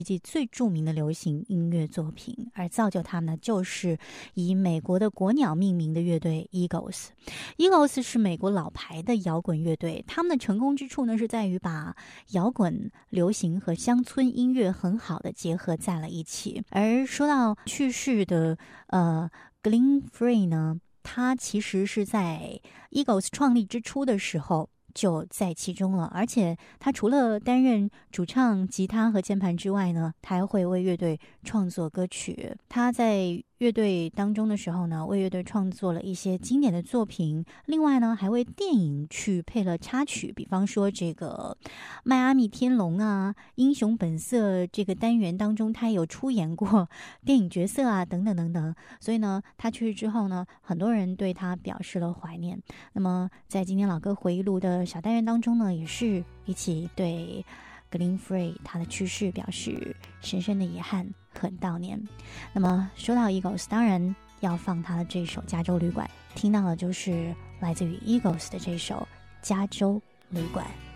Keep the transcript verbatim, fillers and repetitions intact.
季最著名的流行音乐作品，而造就他们呢，就是以美国的国鸟命名的乐队 Eagles。Eagles 是美国老牌的摇滚乐队，他们的成功之处呢，是在于把摇滚、流行和乡村音乐很好的结合在了一起。而说到去世的呃 Glenn Frey 呢，他其实是在 Eagles 创立之初的时候就在其中了，而且他除了担任主唱、吉他和键盘之外呢，他还会为乐队创作歌曲。他在乐队当中的时候呢，为乐队创作了一些经典的作品，另外呢，还为电影去配了插曲，比方说这个《迈阿密天龙》啊，《英雄本色》这个单元当中，他也有出演过电影角色啊，等等等等。所以呢，他去世之后呢，很多人对他表示了怀念。那么，在今天老歌回忆录的小单元当中呢，也是一起对Glenn Frey 他的去世表示深深的遗憾和悼念。那么说到 Eagles， 当然要放他的这首《加州旅馆》，听到的就是来自于 Eagles 的这首《加州旅馆》。